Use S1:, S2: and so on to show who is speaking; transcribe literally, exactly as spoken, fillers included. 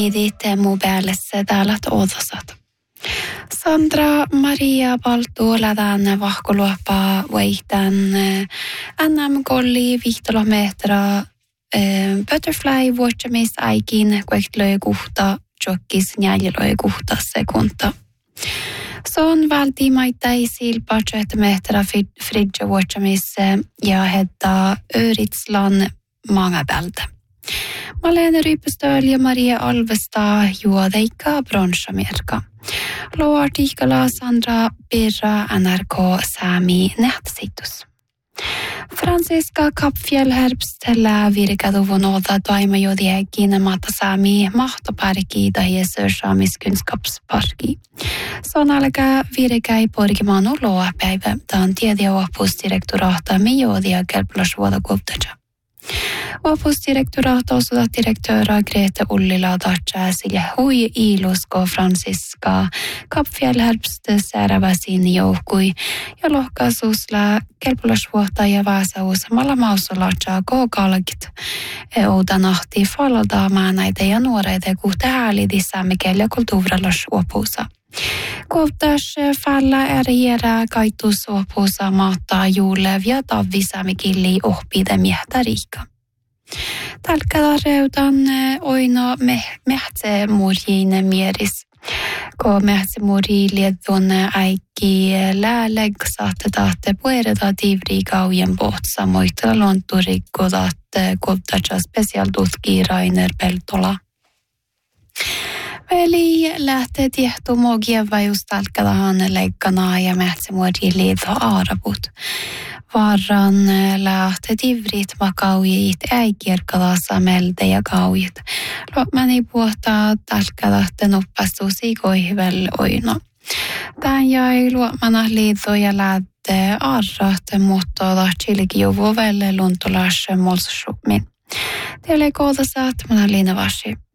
S1: Teemu päällessä täällä oodosat. Sandra Maria Baltu lädään vahkoluopaa vaihtan N M-golli vihtolometra butterfly vuotsamis aikin kuehtlöi kuhta jokkis njäljilöi kuhta sekunta. Se on välttämättä silpatset metra fridge vuotsamis ja hedda Öritslan maangapäältä. Malene Rypestöl ja Maria Alvesta juodeikka bronssamerka. Luoartikala Sandra Birra N R K Sami nähtsitus. Franziska Kappfjällherbstellä virkaduvonolta toimajodiäkin maata Sami mahtoparki tai saamiskunskapsparki. Sonalga virkäi porgimanu luopäivä tämän tiedeopusdirektorahta mijodia kelplasvuodakuoptaja. Opusdirektoraat osuvat direktöra Grete Ullila Dacha sille hui ilusko Franziska Kappfjällherbst sääräväsin joukkui ja lohkaisuusla kelpolasvuotta ja vaasaus malla mausolatsa kookalkit oudanahti falda näitä ja nuoreita kuhta häälidissa mikäli kulttuuralas opusa. Kohtas falla ärjärä kaitus opusa maattaa juulev ja tavvisa mikilli ohpide miehtä riikka. Tälkällä reutan oino mehtse murjiin mieris. Ko mehtse murji liedon äikki lääleg saatte tahte puereta tivri kaujen pohtsa moitella lonturikko tahte kohtatsa specialtutki Rainer Peltola. Eli lähtee tiehtu mogia vai just tälkällä hän leikkana ja mehtse murji liedon aaraput. Varran lähtee tivrit makaujit äikierkalassa melde ja kaujit. Luopmani puhtaa tälkä lähtee noppastusi koihvel oino. Tän jäi luopmana liito ja lähtee arrat, mutta tahtsiliki juvuvelle luntulas molsusukmin. Teille kohdassa, että minä Liina Vashi.